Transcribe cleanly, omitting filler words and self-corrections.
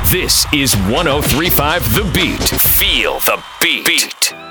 This is 103.5 The Beat. Feel the beat.